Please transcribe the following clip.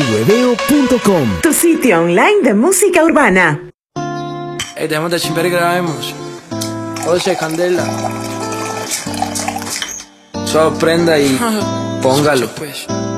elhueveo.com, tu sitio online de música urbana. Dejemos de chimper y grabemos. Oye, Candela. Solo prenda y póngalo.